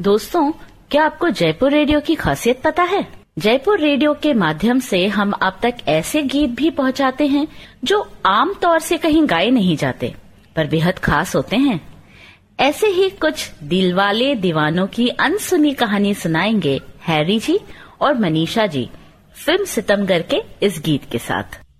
दोस्तों, क्या आपको जयपुर रेडियो की खासियत पता है? जयपुर रेडियो के माध्यम से हम आप तक ऐसे गीत भी पहुंचाते हैं जो आम तौर से कहीं गाए नहीं जाते, पर बेहद खास होते हैं। ऐसे ही कुछ दिलवाले दीवानों की अनसुनी कहानी सुनाएंगे हैरी जी और मनीषा जी फिल्म सितमगर के इस गीत के साथ।